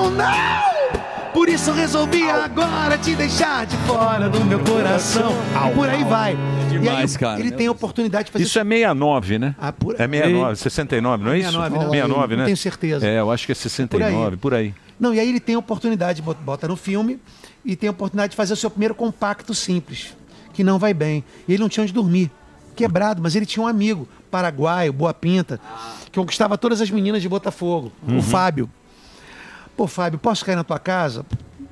não, não! Por isso resolvi agora te deixar de fora do meu coração. E por aí vai. Demais, e aí, cara. ele tem a oportunidade de fazer... Isso é 69, né? É 69, 69, não é isso? 69, né? Não tenho certeza. É, eu acho que é 69, por aí. Não, e aí ele tem a oportunidade, bota no filme, e tem a oportunidade de fazer o seu primeiro compacto simples, que não vai bem. E ele não tinha onde dormir. Quebrado, mas ele tinha um amigo, paraguaio, boa pinta, que conquistava todas as meninas de Botafogo, o Fábio. Pô, Fábio, posso cair na tua casa?